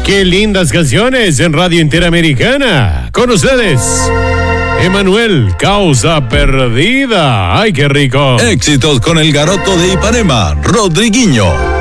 Qué lindas canciones en Radio Interamericana. Con ustedes, Emanuel, Causa Perdida. ¡Ay, qué rico! Éxitos con el garoto de Ipanema, Rodriguinho.